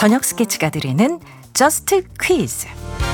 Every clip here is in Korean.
저녁 스케치가 드리는 저스트 퀴즈.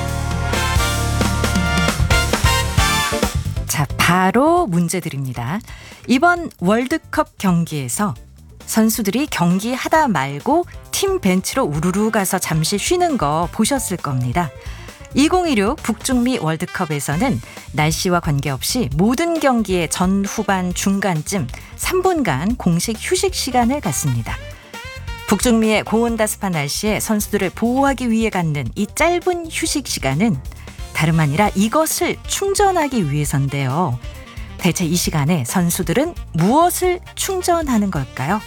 자, 바로 문제 드립니다. 이번 월드컵 경기에서 선수들이 경기하다 말고 팀 벤치로 우르르 가서 잠시 쉬는 거 보셨을 겁니다. 2016 북중미 월드컵에서는 날씨와 관계없이 모든 경기의 전, 후반, 중간쯤 3분간 공식 휴식 시간을 갖습니다. 북중미의 고온다습한 날씨에 선수들을 보호하기 위해 갖는 이 짧은 휴식 시간은 다름 아니라 이것을 충전하기 위해서인데요. 대체 이 시간에 선수들은 무엇을 충전하는 걸까요?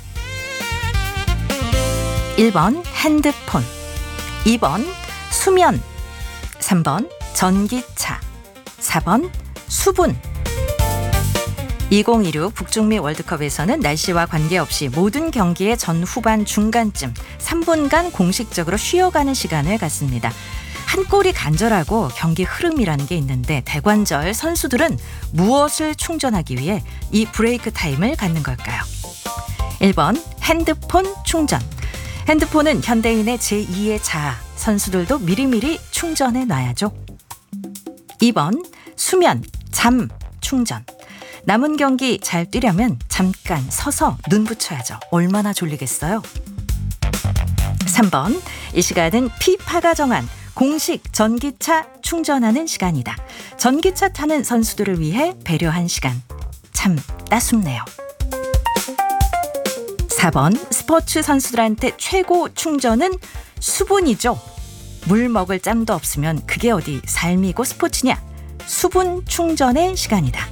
1번 핸드폰, 2번 수면, 3번 전기차, 4번 수분. 2016 북중미 월드컵에서는 날씨와 관계없이 모든 경기의 전, 후반, 중간쯤 3분간 공식적으로 쉬어가는 시간을 갖습니다. 한 골이 간절하고 경기 흐름이라는 게 있는데 대관절 선수들은 무엇을 충전하기 위해 이 브레이크 타임을 갖는 걸까요? 1번 핸드폰 충전. 핸드폰은 현대인의 제2의 자아. 선수들도 미리미리 충전해 놔야죠. 2번 수면, 잠 충전. 남은 경기 잘 뛰려면 잠깐 서서 눈 붙여야죠. 얼마나 졸리겠어요? 3번 이 시간은 피파가 정한 공식 전기차 충전하는 시간이다. 전기차 타는 선수들을 위해 배려한 시간. 참 따숩네요. 4번 스포츠 선수들한테 최고 충전은 수분이죠. 물 먹을 짬도 없으면 그게 어디 삶이고 스포츠냐. 수분 충전의 시간이다.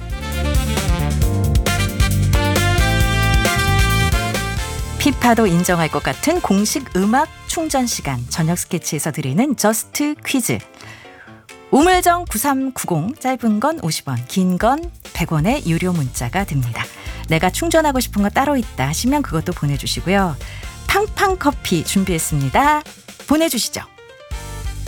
피파도 인정할 것 같은 공식 음악 충전 시간. 저녁 스케치에서 드리는 저스트 퀴즈. 우물정 9390, 짧은 건 50원, 긴 건 100원의 유료 문자가 됩니다. 내가 충전하고 싶은 거 따로 있다 하시면 그것도 보내주시고요. 팡팡 커피 준비했습니다. 보내주시죠.